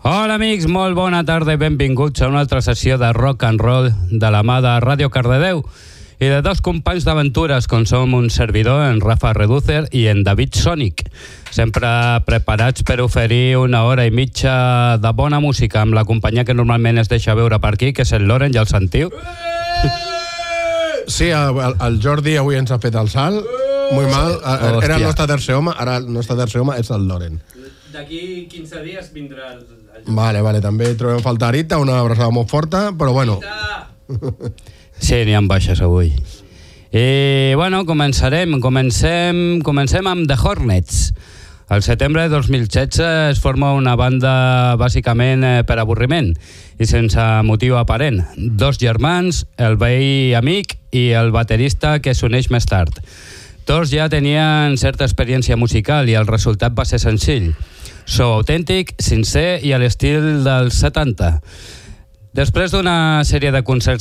Hola amics, molt bona tarda i benvinguts a una altra sessió de rock and roll de la mà de Ràdio Cardedeu i de dos companys d'aventures com som un servidor, en Rafa Reducer i en David Sonic, sempre preparats per oferir una hora i mitja de bona música amb la companyia que normalment es deixa veure per aquí, que és el Loren, ja el sentiu? Sí, el Jordi avui ens ha fet el salt, molt mal, era el nostre tercer home, ara el nostre tercer home és el Loren. D'aquí 15 dies vindrà el Vale, també trobem falta Arita, una abraçada molt forta, però bueno. Sí, n'hi ha baixes avui. I bueno, comencem amb The Hornets. Al setembre de 2016 es forma una banda bàsicament per avorriment i sense motiu aparent. Dos germans, el veí amic i el baterista que s'uneix més tard. Tots ja tenien certa experiència musical i el resultat va ser senzill. So autèntic, sincer i a l'estil dels 70. Després d'una sèrie de concerts